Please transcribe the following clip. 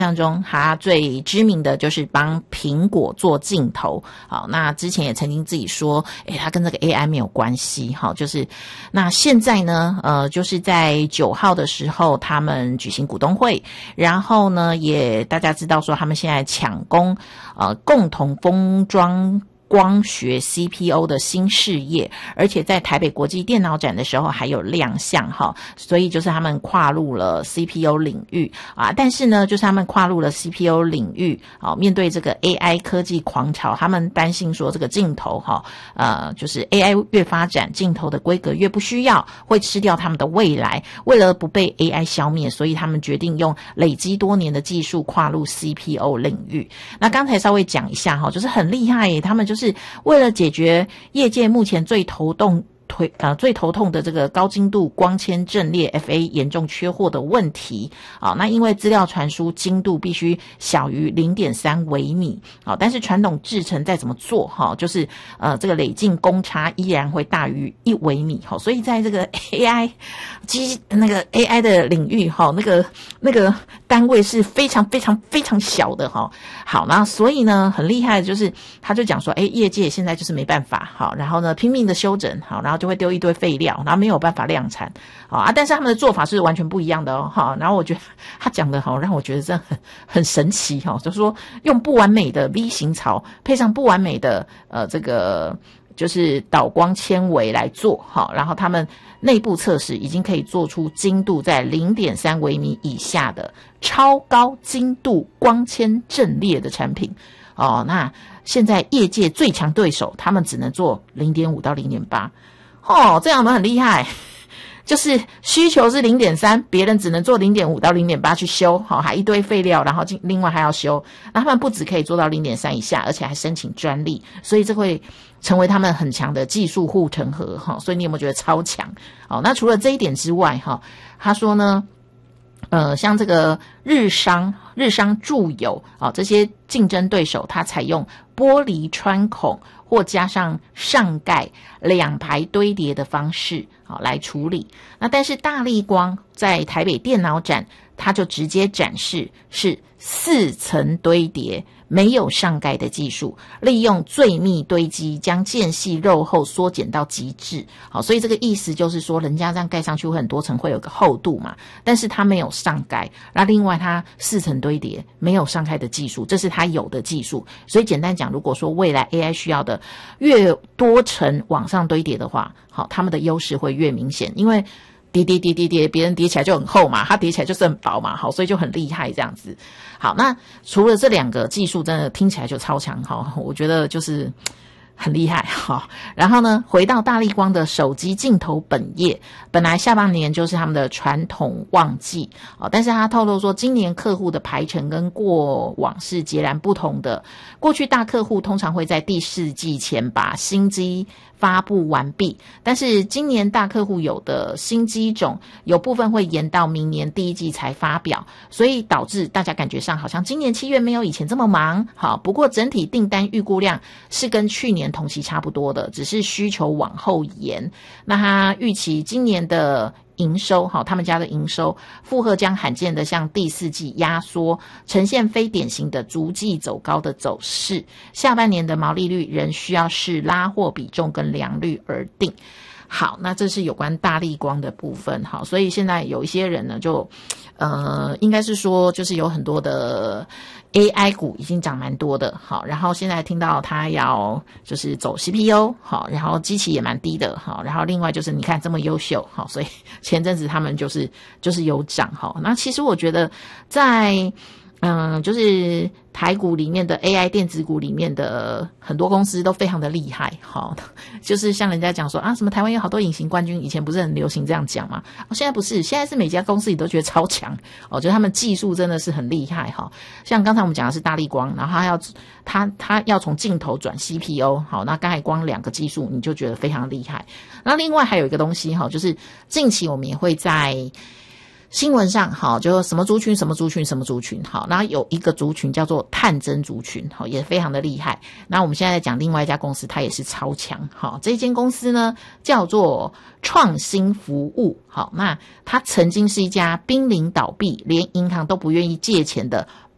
象中他最知名的就是帮苹果做镜头，好，那之前也曾经自己说，他跟这个 AI 没有关系，好，就是那现在呢，就是在9号的时候，他们举行股东会，然后呢，也大家知道说他们现在抢攻，共同封装光学 CPO 的新事业，而且在台北国际电脑展的时候还有亮相哈，所以就是他们跨入了 CPO 领域啊，但是呢，就是他们跨入了 CPO 领域啊，面对这个 AI 科技狂潮，他们担心说这个镜头哈，就是 AI 越发展，镜头的规格越不需要，会吃掉他们的未来。为了不被 AI 消灭，所以他们决定用累积多年的技术跨入 CPO 领域。那刚才稍微讲一下哈，就是很厉害耶，他们就是为了解决业界目前最头痛的这个高精度光纤阵列 FA 严重缺货的问题啊，那因为资料传输精度必须小于 0.3 微米啊，但是传统制程再怎么做哈，就是这个累进公差依然会大于1微米哈，所以在这个 AI 的领域哈，那个单位是非常非常非常小的哈。好，那所以呢很厉害的就是他就讲说业界现在就是没办法好，然后呢拼命的修整好，然后就会丢一堆废料，然后没有办法量产啊，但是他们的做法是完全不一样的哦哈。然后我觉得他讲的好让我觉得真的很神奇哈，就是说用不完美的 V 型槽配上不完美的这个就是导光纤维来做好，然后他们内部测试已经可以做出精度在 0.3 微米以下的超高精度光纤阵列的产品哦。那现在业界最强对手他们只能做 0.5 到 0.8 哦，这样我们很厉害，就是需求是 0.3， 别人只能做 0.5 到 0.8 去修还一堆废料，然后另外还要修，那他们不只可以做到 0.3 以下，而且还申请专利，所以这会成为他们很强的技术护城河所以你有没有觉得超强？那除了这一点之外他说呢像这个日商住友这些竞争对手，它采用玻璃穿孔或加上上盖2排堆叠的方式来处理。那但是大立光在台北电脑展，它就直接展示是4层堆叠，没有上盖的技术，利用最密堆积将间隙肉厚缩减到极致。好，所以这个意思就是说，人家这样盖上去会很多层，会有个厚度嘛，但是它没有上盖。那另外它4层堆叠，没有上盖的技术，这是它有的技术。所以简单讲，如果说未来 AI 需要的越多层往上堆叠的话，好，他们的优势会越明显，因为叠，别人叠起来就很厚嘛，它叠起来就是很薄嘛，好，所以就很厉害这样子。好，那除了这2个技术，真的听起来就超强哈，我觉得就是很厉害哈。然后呢，回到大立光的手机镜头本业，本来下半年就是他们的传统旺季但是他透露说，今年客户的排程跟过往是截然不同的。过去大客户通常会在第4季前把新机发布完毕，但是今年大客户有的新机种有部分会延到明年第1季才发表，所以导致大家感觉上好像今年7月没有以前这么忙。好，不过整体订单预估量是跟去年同期差不多的，只是需求往后延。那他预期今年的营收他们家的营收负荷将罕见的向第4季压缩，呈现非典型的逐季走高的走势。下半年的毛利率仍需要视拉货比重跟良率而定。好，那这是有关大立光的部分。好，所以现在有一些人呢就应该是说就是有很多的 AI 股已经涨蛮多的。好，然后现在听到他要就是走 CPU 好，然后基期也蛮低的。好，然后另外就是你看这么优秀好，所以前阵子他们就是有涨。好，那其实我觉得在就是台股里面的 AI 电子股里面的很多公司都非常的厉害。好，就是像人家讲说什么台湾有好多隐形冠军，以前不是很流行这样讲吗？现在不是，现在是每家公司你都觉得超强觉得他们技术真的是很厉害像刚才我们讲的是大立光，然后他要从镜头转 CPU 好，那刚才光2个技术你就觉得非常厉害。那另外还有一个东西就是近期我们也会在新闻上就什么族群好，然后有一个族群叫做探针族群也非常的厉害。那我们现在讲另外一家公司，它也是超强这间公司呢叫做创新服务。好，那它曾经是一家濒临倒闭连银行都不愿意借钱的